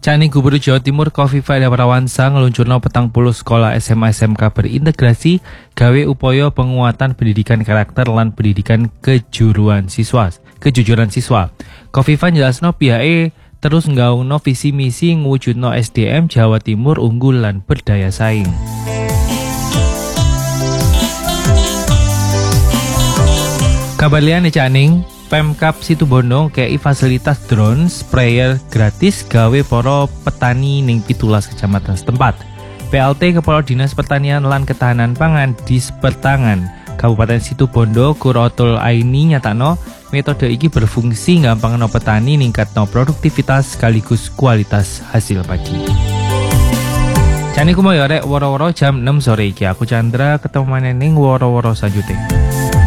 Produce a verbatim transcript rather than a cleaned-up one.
Cani Gubernur Jawa Timur Kofifa Indar Parawansa ngeluncurno petang puluh sekolah S M A S M K berintegrasi gawe upaya penguatan pendidikan karakter lan pendidikan kejuruan siswa. Kejujuran siswa. Kofifa jelasno pihake terus nggaungno visi misi ngwujudno S D M Jawa Timur unggul lan berdaya saing. Kabar liyane Caning, Pemkab Situbondo kei fasilitas drone sprayer gratis gawe para petani ning pitulas kecamatan setempat. P L T Kepala Dinas Pertanian lan Ketahanan Pangan Dispertangan Kabupaten Situbondo Kurotul Aini nyatano metode iki berfungsi gampangno petani ningkatno produktivitas sekaligus kualitas hasil padi. Jane kumoyo rek woro-woro jam enam sore iki aku Chandra ketemu maneh ning woro-woro selanjutnya.